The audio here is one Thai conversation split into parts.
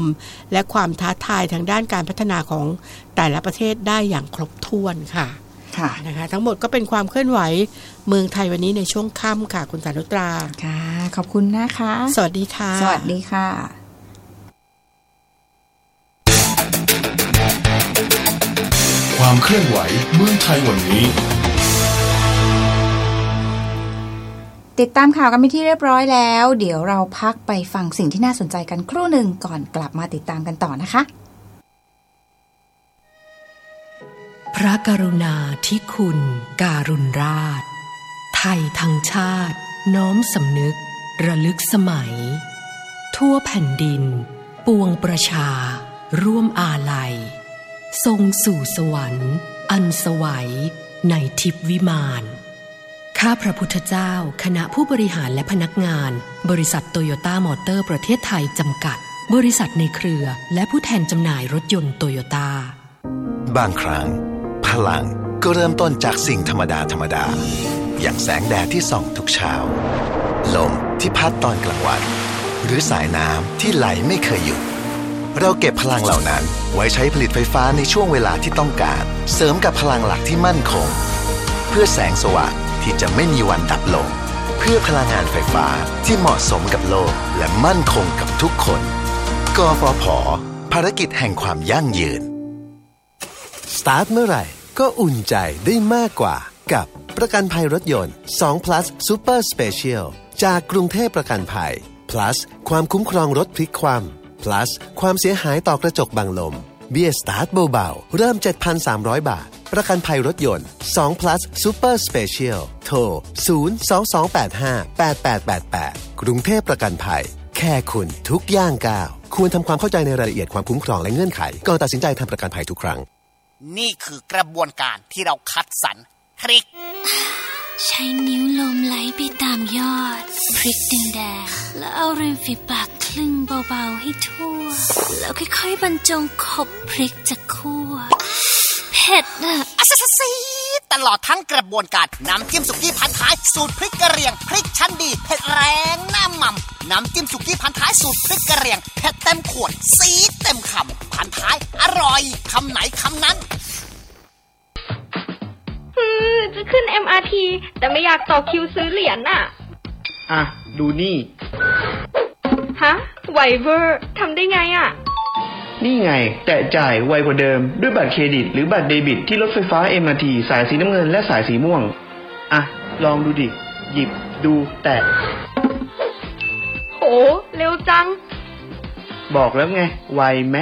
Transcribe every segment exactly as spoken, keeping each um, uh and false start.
และความท้าทายทางด้านการพัฒนาของแต่ละประเทศได้อย่างครบถ้วนค่ะค่ะนะคะทั้งหมดก็เป็นความเคลื่อนไหวเมืองไทยวันนี้ในช่วงค่ำค่ะคุณสานุตราค่ะขอบคุณนะคะสวัสดีค่ะสวัสดีค่ะความเคลื่อนไหวเมืองไทยวันนี้ติดตามข่าวกันไปที่เรียบร้อยแล้วเดี๋ยวเราพักไปฟังสิ่งที่น่าสนใจกันครู่หนึ่งก่อนกลับมาติดตามกันต่อนะคะพระกรุณาธิคุณการุณราชไทยทั้งชาติน้อมสำนึกระลึกสมัยทั่วแผ่นดินปวงประชาร่วมอาลัยทรงสู่สวรรค์อันสวัยในทิพย์วิมานข้าพระพุทธเจ้าคณะผู้บริหารและพนักงานบริษัทโตโยต้ามอเตอร์ประเทศไทยจำกัดบริษัทในเครือและผู้แทนจำหน่ายรถยนต์โตโยต้าบางครั้งพลังก็เริ่มต้นจากสิ่งธรรมดาธรรมดาอย่างแสงแดดที่ส่องทุกเช้าลมที่พัดตอนกลางวันหรือสายน้ำที่ไหลไม่เคยหยุดเราเก็บพลังเหล่านั้นไว้ใช้ผลิตไฟฟ้าในช่วงเวลาที่ต้องการเสริมกับพลังหลักที่มั่นคงเพื่อแสงสว่างที่จะไม่มีวันดับลงเพื่อพลังงานไฟฟ้าที่เหมาะสมกับโลกและมั่นคงกับทุกคนกฟผ.ภารกิจแห่งความยั่งยืนสตาร์ทเมื่อไหร่ก็อุ่นใจได้มากกว่ากับประกันภัยรถยนต์ สอง plus Super Special จากกรุงเทพประกันภัย plus ความคุ้มครองรถพลิกคว่ำ plus ความเสียหายต่อกระจกบังลมเบี้ยสตาร์ทเบาๆเริ่ม เจ็ดพันสามร้อย บาทประกันภัยรถยนต์ สอง plus Super Special โทรศูนย์ สอง สอง แปด ห้า แปด แปด แปด แปดกรุงเทพประกันภัยแค่คุณทุกย่างก้าวควรทำความเข้าใจในรายละเอียดความคุ้มครองและเงื่อนไขก่อนตัดสินใจทำประกันภัยทุกครั้งนี่คือกระบวนการที่เราคัดสรรพริกใช้นิ้วลมไหลไปตามยอดพริกแดงๆแล้วเอาริมฝีปากคลึงเบาๆให้ทั่วแล้วค่อยๆบรรจงขบพริกจากคั่วเผ็ดอ่ะอะซะซีตลอดทั้งกระบวนการน้ำจิ้มสุกี้พันท้ายสูตรพริกกระเหรี่ยงพริกชั้นดีเผ็ดแรงหน้าหม่ำน้ำจิ้มสุกี้พันท้ายสูตรพริกกระเหรี่ยงเผ็ดเต็มขวดซีดเต็มคำพันท้ายอร่อยคำไหนคำนั้นจะขึ้น เอ็ม อาร์ ที แต่ไม่อยากต่อคิวซื้อเหรียญน่ะอ่ะดูนี่ฮะไวเวอร์ทำได้ไงอ่ะนี่ไงแตะจ่ายไวกว่าเดิมด้วยบัตรเครดิตหรือบัตรเดบิตที่รถไฟฟ้า เอ็ม อาร์ ที สายสีน้ำเงินและสายสีม่วงอ่ะลองดูดิหยิบดูแตะโหเร็วจังบอกแล้วไงไวไหม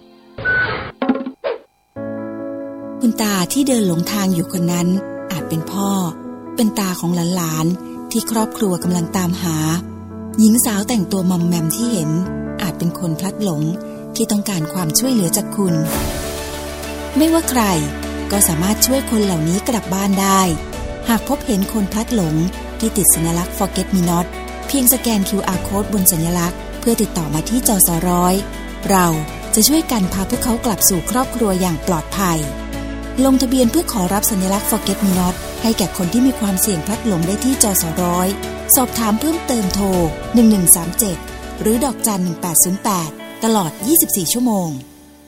คุณตาที่เดินหลงทางอยู่คนนั้นอาจเป็นพ่อเป็นตาของหลานๆที่ครอบครัวกำลังตามหาหญิงสาวแต่งตัวมอมแมมที่เห็นอาจเป็นคนพลัดหลงที่ต้องการความช่วยเหลือจากคุณไม่ว่าใครก็สามารถช่วยคนเหล่านี้กลับบ้านได้หากพบเห็นคนพลัดหลงที่ติดสัญลักษณ์ Forget Me Not เพียงสแกน คิว อาร์ Code บนสัญลักษณ์เพื่อติดต่อมาที่จสร้อยเราจะช่วยกันพาพวกเขากลับสู่ครอบครัวอย่างปลอดภัยลงทะเบียนเพื่อขอรับสัญลักษณ์ Forget Me Not ให้แก่คนที่มีความเสี่ยงพลัดหลงได้ที่จสร้อยสอบถามเพิ่มเติมโทรหนึ่งหนึ่งสามเจ็ดหรือดอกจันหนึ่งแปดศูนย์แปดตลอดยี่สิบสี่ชั่วโมง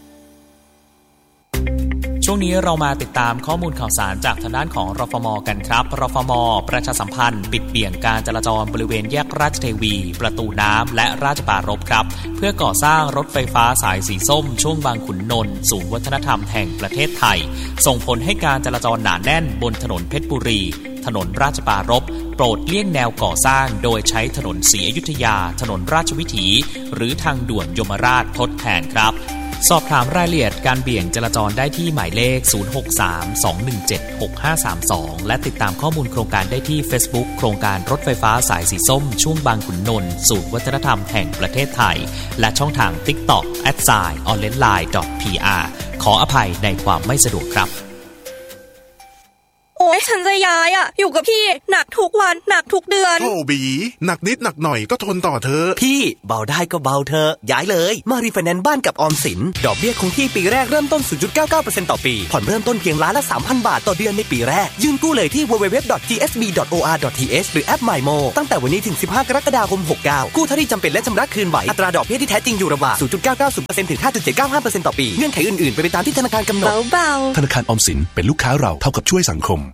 ช่วงนี้เรามาติดตามข้อมูลข่าวสารจากทางด้านของรฟม.กันครับรฟม.ประชาสัมพันธ์ปิดเบี่ยงการจราจรบริเวณแยกราชเทวีประตูน้ำและราชปรารภครับเพื่อก่อสร้างรถไฟฟ้าสายสีส้มช่วงบางขุนนนท์ศูนย์วัฒนธรรมแห่งประเทศไทยส่งผลให้การจราจรหนาแน่นบนถนนเพชรบุรีถนนราชปรารภโปรดเลี่ยงแนวก่อสร้างโดยใช้ถนนศรีอยุธยาถนนราชวิถีหรือทางด่วนยมราชทดแทนครับสอบถามรายละเอียดการเบี่ยงจราจรได้ที่หมายเลขศูนย์ หก สาม สอง หนึ่ง เจ็ด หก ห้า สาม สองและติดตามข้อมูลโครงการได้ที่ Facebook โครงการรถไฟฟ้าสายสีส้มช่วงบางขุนนนท์ศูนย์วัฒนธรรมแห่งประเทศไทยและช่องทาง TikTok แอท ไซน์ ออเรนจ์ไลน์ ดอท พี อาร์ ขออภัยในความไม่สะดวกครับโอ้ยฉันจะย้ายอ่ะอยู่กับพี่หนักทุกวันหนักทุกเดือนโอ้บีหนักนิดหนักหน่อยก็ทนต่อเธอพี่เบาได้ก็เบาเธอย้ายเลยมารีไฟแนนซ์บ้านกับออมสินดอกเบี้ยคงที่ปีแรกเริ่มต้น ศูนย์จุดเก้าเก้าเปอร์เซ็นต์ ต่อปีผ่อนเริ่มต้นเพียงล้านละ สามพัน บาทต่อเดือนในปีแรกยื่นกู้เลยที่ ดับเบิลยู ดับเบิลยู ดับเบิลยู ดอท ที เอส บี ดอท โอ อาร์ ดอท ที เอช หรือแอป My Mo ตั้งแต่วันนี้ถึงสิบห้ากรกฎาคมหกเก้ากู้เท่าที่จำเป็นและชำระคืนไหวอัตราดอกเบี้ยที่แท้จริงอยู่ระหว่าง ศูนย์จุดเก้าเก้าศูนย์เปอร์เซ็นต์ ถึง ห้าจุดเจ็ดเก้าห้าเปอร์เซ็นต์ ต่อปีเงื่อนไขอื่นๆไปตามที่ธนาคารกำหนดเบาๆธนาคารออมสินเป็นลูกค้าเราเท่ากับช่วยสังคม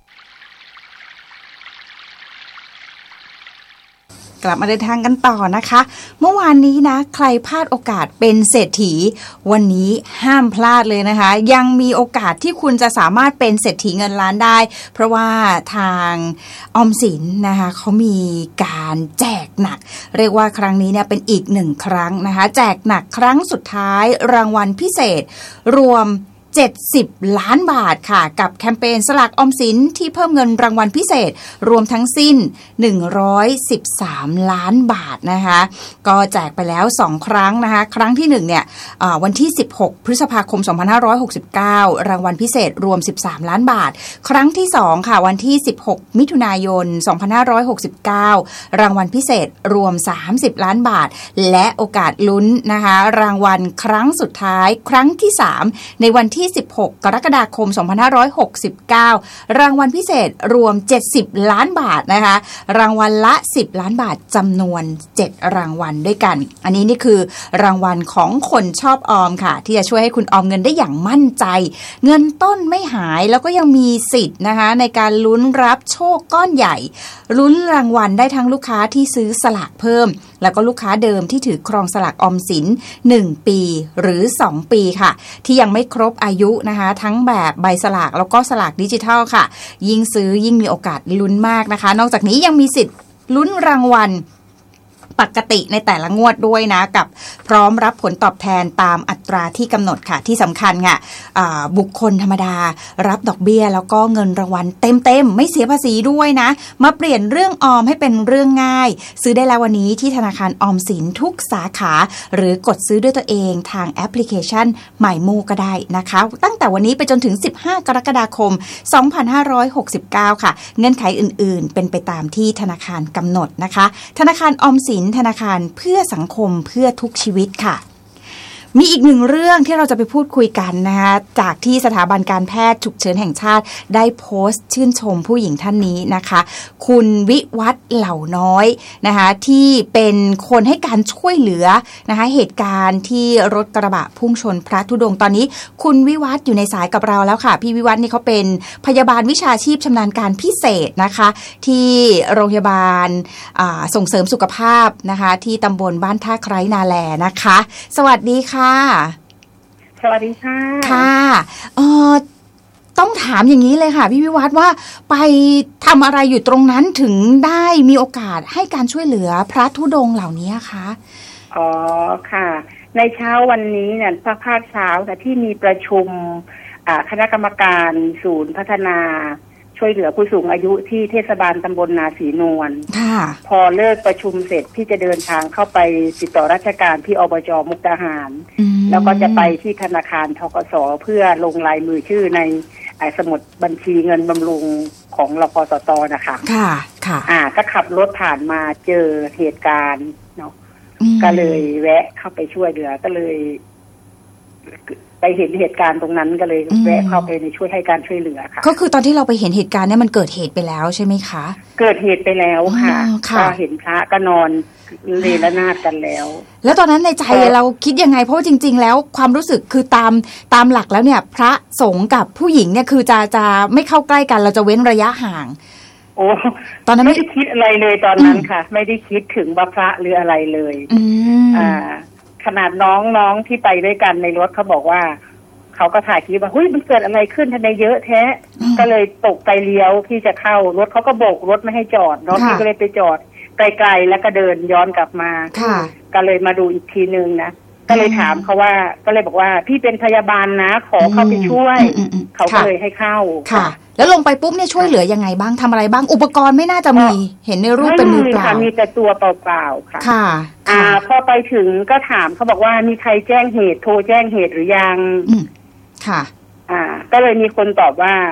กลับมาเดินทางกันต่อนะคะเมื่อวานนี้นะใครพลาดโอกาสเป็นเศรษฐีวันนี้ห้ามพลาดเลยนะคะยังมีโอกาสที่คุณจะสามารถเป็นเศรษฐีเงินล้านได้เพราะว่าทางออมสินนะคะเขามีการแจกหนักเรียกว่าครั้งนี้เนี่ยเป็นอีกหนึ่งครั้งนะคะแจกหนักครั้งสุดท้ายรางวัลพิเศษรวมเจ็ดสิบล้านบาทค่ะกับแคมเปญสลากออมสินที่เพิ่มเงินรางวัลพิเศษรวมทั้งสิ้นหนึ่งร้อยสิบสามล้านบาทนะคะก็แจกไปแล้วสองครั้งนะคะครั้งที่หนึ่งเนี่ยวันที่สิบหกพฤษภาคมสองพันห้าร้อยหกสิบเก้ารางวัลพิเศษรวมสิบสามล้านบาทครั้งที่สองค่ะวันที่สิบหกมิถุนายนสองพันห้าร้อยหกสิบเก้ารางวัลพิเศษรวมสามสิบล้านบาทและโอกาสลุ้นนะคะรางวัลครั้งสุดท้ายครั้งที่สามในวันที่สิบหกกรกฎาคมสองพันห้าร้อยหกสิบเก้ารางวัลพิเศษรวมเจ็ดสิบล้านบาทนะคะรางวัลละสิบล้านบาทจำนวนเจ็ดรางวัลด้วยกันอันนี้นี่คือรางวัลของคนชอบออมค่ะที่จะช่วยให้คุณออมเงินได้อย่างมั่นใจเงินต้นไม่หายแล้วก็ยังมีสิทธิ์นะคะในการลุ้นรับโชคก้อนใหญ่ลุ้นรางวัลได้ทั้งลูกค้าที่ซื้อสลากเพิ่มแล้วก็ลูกค้าเดิมที่ถือครองสลากออมสินหนึ่งปีหรือสองปีค่ะที่ยังไม่ครบอายุนะคะทั้งแบบใบสลากแล้วก็สลากดิจิทัลค่ะยิ่งซื้อยิ่งมีโอกาสลุ้นมากนะคะนอกจากนี้ยังมีสิทธิ์ลุ้นรางวัลปกติในแต่ละงวดด้วยนะกับพร้อมรับผลตอบแทนตามอัตราที่กำหนดค่ะที่สำคัญค่ะบุคคลธรรมดารับดอกเบี้ยแล้วก็เงินรางวัลเต็มๆไม่เสียภาษีด้วยนะมาเปลี่ยนเรื่องออมให้เป็นเรื่องง่ายซื้อได้แล้ววันนี้ที่ธนาคารออมสินทุกสาขาหรือกดซื้อด้วยตัวเองทางแอปพลิเคชัน My Mo ก็ได้นะคะตั้งแต่วันนี้ไปจนถึงสิบห้ากรกฎาคมสองพันห้าร้อยหกสิบเก้าค่ะเงื่อนไขอื่นๆเป็นไปตามที่ธนาคารกำหนดนะคะธนาคารออมสินธนาคารเพื่อสังคมเพื่อทุกชีวิตค่ะมีอีกหนึ่งเรื่องที่เราจะไปพูดคุยกันนะคะจากที่สถาบันการแพทย์ฉุกเฉินแห่งชาติได้โพสต์ชื่นชมผู้หญิงท่านนี้นะคะคุณวิวัฒน์เหล่าน้อยนะคะที่เป็นคนให้การช่วยเหลือนะคะเหตุการณ์ที่รถกระบะพุ่งชนพระธุดงค์ตอนนี้คุณวิวัฒน์อยู่ในสายกับเราแล้วค่ะพี่วิวัฒน์นี่เขาเป็นพยาบาลวิชาชีพชำนาญการพิเศษนะคะที่โรงพยาบาลส่งเสริมสุขภาพนะคะที่ตำบลบ้านท่าไคร้นาแลนะคะสวัสดีค่ะสวัสดีค่ะค่ะเอ่อต้องถามอย่างนี้เลยค่ะพี่วิวัฒน์ว่าไปทำอะไรอยู่ตรงนั้นถึงได้มีโอกาสให้การช่วยเหลือพระธุดงค์เหล่านี้คะอ๋อค่ะในเช้าวันนี้เนี่ยภาคภาคเช้าแต่ที่มีประชุมคณะกรรมการศูนย์พัฒนาช่วยเหลือผู้สูงอายุที่เทศบาลตำบลนาศรีนวลพอเลิกประชุมเสร็จที่จะเดินทางเข้าไปติดต่อราชการที่อบจ.มุกดาหารแล้วก็จะไปที่ธนาคารธกส.เพื่อลงลายมือชื่อในสมุดบัญชีเงินบำรุงของรพสต.นะคะค่ะค่ะอ่าก็ขับรถผ่านมาเจอเหตุการณ์เนาะก็เลยแวะเข้าไปช่วยเหลือก็เลยไปเห็นเหตุการณ์ตรงนั้นก็เลยแวะเข้าไปในช่วยให้การช่วยเหลือค่ะก็คือตอนที่เราไปเห็นเหตุการณ์เนี่ยมันเกิดเหตุไปแล้วใช่ไหมคะเกิดเหตุไปแล้วค่ะก็เห็นพระก็นอนเรระนาดกันแล้วแล้วตอนนั้นในใจเราคิดยังไงเพราะจริงๆแล้วความรู้สึกคือตามตามหลักแล้วเนี่ยพระสงฆ์กับผู้หญิงเนี่ยคือจะจะไม่เข้าใกล้กันเราจะเว้นระยะห่างโอ้ตอนนั้นไม่ได้คิดอะไรเลยตอนนั้นค่ะไม่ได้คิดถึงว่าพระหรืออะไรเลยอ่าขนาดน้องน้องที่ไปด้วยกันในรถเขาบอกว่าเขาก็ถ่ายคลิปว่าเฮ้ยมันเกิดอะไรขึ้นทำไมเยอะแท้ก็เลยตกใจเลี้ยวที่จะเข้ารถเขาก็โบกรถไม่ให้จอดรถที่ก็เลยไปจอดไกลๆแล้วก็เดินย้อนกลับมาก็เลยมาดูอีกทีนึงนะก็เลยถามเขาว่าก็เลยบอกว่าพี่เป็นพยาบาลนะขอเข้าไปช่วยเขาก็เลยให้เข้าค่ะแล้วลงไปปุ๊บเนี่ยช่วยเหลือยังไงบ้างทำอะไรบ้างอุปกรณ์ไม่น่าจะมีเห็นในรูปเป็นมือเปล่ามีแต่ตัวเปล่าๆค่ะค่ะอ่าพอไปถึงก็ถามเขาบอกว่ามีใครแจ้งเหตุโทรแจ้งเหตุหรือยังค่ะอ่าก็เลยมีคนตอบว่าอ่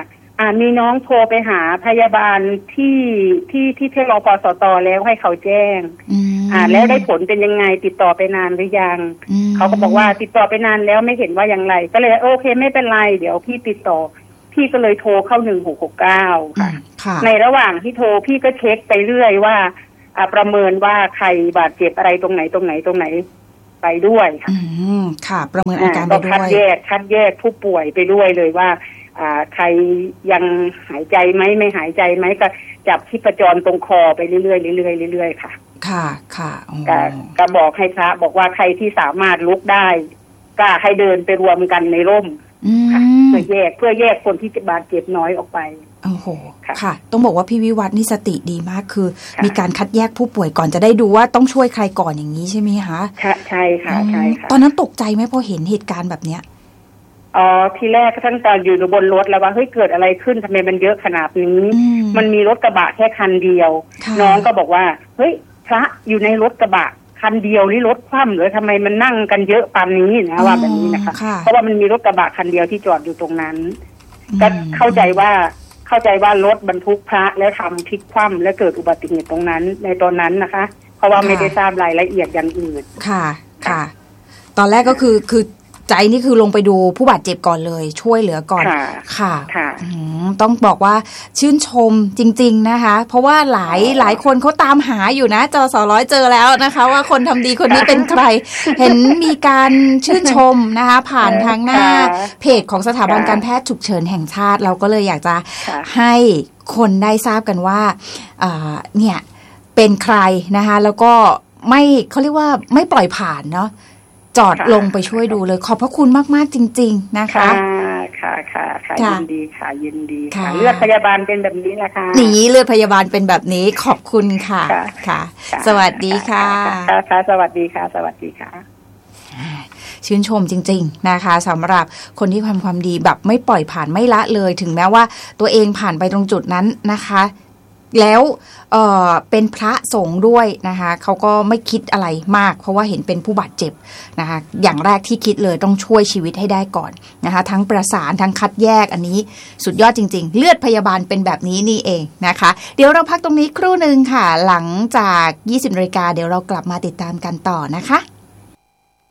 อ่ามีน้องโทรไปหาพยาบาลที่ที่ที่ที่รปสตแล้วให้เขาแจ้งอ่าแล้วได้ผลเป็นยังไงติดต่อไปนานหรือยังเขาก็บอกว่าติดต่อไปนานแล้วไม่เห็นว่าอย่างไรก็เลยโอเคไม่เป็นไรเดี๋ยวพี่ติดต่อพี่ก็เลยโทรเข้าหนึ่งหกหกเก้าค่ะในระหว่างที่โทรพี่ก็เช็คไปเรื่อยว่าอ่าประเมินว่าใครบาดเจ็บอะไรตรงไหนตรงไหนตรงไหนไปด้วยค่ะอืมค่ะประเมินอาการไปด้วยคัดแยกคัดแยกผู้ป่วยไปด้วยเลยว่าอ่าใครยังหายใจไหมไม่หายใจไหมก็จับชีพจรตรงคอไปเรื่อยๆเรื่อยๆเรื่อยๆค่ะค่ะค่ะก็ก็บอกให้พระบอกว่าใครที่สามารถลุกได้ก็ให้เดินไปรวมกันในร่มค่ะเพื่อแยกเพื่อแยกคนที่บาดเจ็บน้อยออกไปโอ้โหค่ะต้องบอกว่าพี่วิวัฒน์นี่สติดีมากคือมีการคัดแยกผู้ป่วยก่อนจะได้ดูว่าต้องช่วยใครก่อนอย่างนี้ใช่ไหมคะใช่ค่ะใช่ค่ะตอนนั้นตกใจไหมพอเห็นเหตุการณ์แบบเนี้ยอ๋อทีแรกทั้งตอนอยู่บนรถแล้วว่าเฮ้ยเกิดอะไรขึ้นทำไมมันเยอะขนาดนี้มันมีรถกระบะแค่คันเดียวน้องก็บอกว่าเฮ้ยพระอยู่ในรถกระบะคันเดียวนี่รถคว่ำหรือทำไมมันนั่งกันเยอะปานนี้นะว่าแบบนี้นะคะเพราะว่ามันมีรถกระบะคันเดียวที่จอดอยู่ตรงนั้นก็เข้าใจว่าเข้าใจว่ารถบรรทุกพระแล้วทำพลิกคว่ำและเกิดอุบัติเหตุตรงนั้นในตอนนั้นนะคะเพราะว่าไม่ได้ทราบรายละเอียดอย่างอื่นค่ะค่ะตอนแรกก็คือคือใจนี่คือลงไปดูผู้บาดเจ็บก่อนเลยช่วยเหลือก่อนค่ะค่ะต้องบอกว่าชื่นชมจริงๆนะคะเพราะว่าหลายหลายคนเขาตามหาอยู่นะจสร้อยเจอแล้วนะคะว่าคนทำดีคนนี้เป็นใครเห็นมีการชื่นชมนะคะผ่านทางหน้าเพจของสถาบันการแพทย์ฉุกเฉินแห่งชาติเราก็เลยอยากจะให้คนได้ทราบกันว่าเนี่ยเป็นใครนะคะแล้วก็ไม่เขาเรียกว่าไม่ปล่อยผ่านเนาะจอดลงไปช่วยดูเลยขอบพระคุณมากๆจริงๆนะคะค่ะค่ะค่ะยินดีค่ะยินดีค่ะเลือดพยาบาลเป็นแบบนี้แหละค่ะนี่เลือดพยาบาลเป็นแบบนี้ขอบคุณค่ะค่ะสวัสดีค่ะค่ะสวัสดีค่ะสวัสดีค่ะชื่นชมจริงๆนะคะสำหรับคนที่ทำความดีแบบไม่ปล่อยผ่านไม่ละเลยถึงแม้ว่าตัวเองผ่านไปตรงจุดนั้นนะคะแล้วเอ่อเป็นพระสงฆ์ด้วยนะคะเขาก็ไม่คิดอะไรมากเพราะว่าเห็นเป็นผู้บาดเจ็บนะคะอย่างแรกที่คิดเลยต้องช่วยชีวิตให้ได้ก่อนนะคะทั้งประสานทั้งคัดแยกอันนี้สุดยอดจริงๆเลือดพยาบาลเป็นแบบนี้นี่เองนะคะเดี๋ยวเราพักตรงนี้ครู่นึงค่ะหลังจากยี่สิบนาฬิกาเดี๋ยวเรากลับมาติดตามกันต่อนะคะ